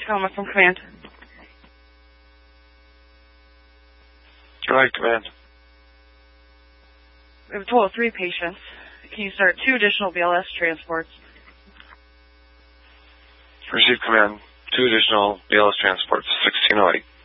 Selma from Command. Go ahead, Command. We have a total of 3 patients. Can you start 2 additional BLS transports? Receive, Command. 2 additional BLS transports, 1608.